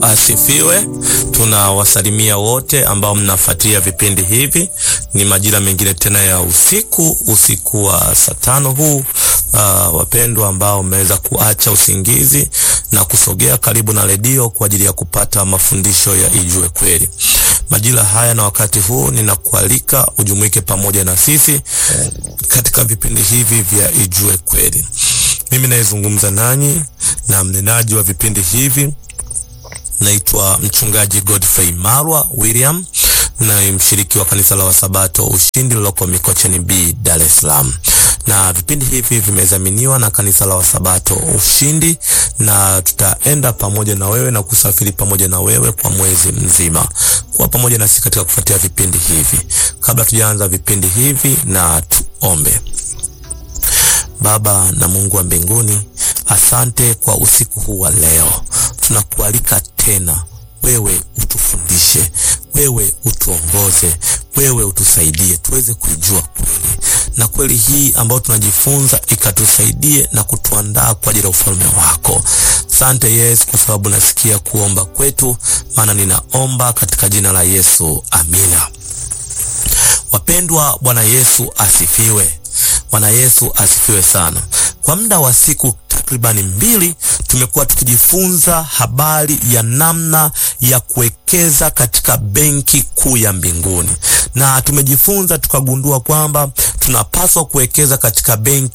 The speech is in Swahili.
Asifiwe. Tunawasalimia wote ambao mnafuatia vipindi hivi. Ni majira mengine tena ya usiku wa saa 5 huu. Wapendwa ambao mmeweza kuacha usingizi na kusogea karibu na redio kwa ajili ya kupata mafundisho ya Ijue Kweli. Majira haya na wakati huu ninakualika ujumuike pamoja na sisi katika vipindi hivi vya Ijue Kweli. Mimi naizungumza nanyi na mnenaji wa vipindi hivi naitwa mchungaji Godfrey Marwa William, na mshiriki wa kanisa la Wasabato Ushindi liloko Mikocheni B, Dar es Salaam. Na vipindi hivi vimezaminiwa na kanisa la Wasabato Ushindi, na tutaenda pamoja na wewe na kusafiri pamoja na wewe kwa mwezi mzima. Kwa pamoja nasi katika kufuatia vipindi hivi. Kabla tujaanza vipindi hivi, na tuombe. Baba na Mungu wa mbinguni, asante kwa usiku huu wa leo. Tunakualika tena, wewe utufundishe, wewe utuongoze, wewe utusaidie tuweze kuijua kweli, na kweli hii ambayo tunajifunza ikatusaidie na kutuandaa kwa ajili ya ufalme wako. Asante Yesu, kwa sababu nasikia kuomba kwetu, maana ninaomba katika jina la Yesu, amina. Wapendwa, Bwana Yesu asifiwe. Bwana Yesu asifiwe sana. Kwa muda wa siku takribani 2 tumekuwa tukijifunza habari ya namna ya kuwekeza katika benki kuu ya mbinguni, na tumejifunza tukagundua kwamba tunapaswa kuwekeza katika benki